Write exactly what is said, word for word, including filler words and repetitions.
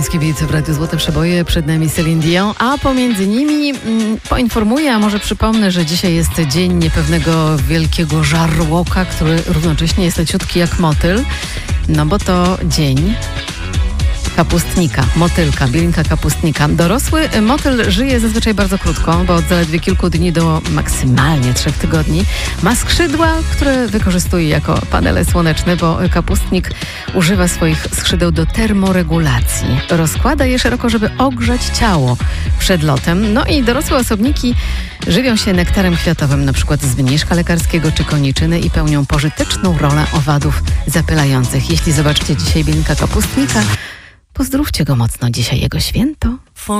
Polski Beat w Radiu Złote Przeboje. Przed nami Celine Dion, a pomiędzy nimi mm, poinformuję, a może przypomnę, że dzisiaj jest dzień niepewnego wielkiego żarłoka, który równocześnie jest leciutki jak motyl, no bo to dzień kapustnika, motylka, bielinka kapustnika. Dorosły motyl żyje zazwyczaj bardzo krótko, bo od zaledwie kilku dni do maksymalnie trzech tygodni. Ma skrzydła, które wykorzystuje jako panele słoneczne, bo kapustnik używa swoich skrzydeł do termoregulacji. Rozkłada je szeroko, żeby ogrzać ciało przed lotem. No i dorosłe osobniki żywią się nektarem kwiatowym, na przykład z mniszka lekarskiego czy koniczyny i pełnią pożyteczną rolę owadów zapylających. Jeśli zobaczycie dzisiaj bielinka kapustnika, pozdrówcie go mocno, dzisiaj jego święto.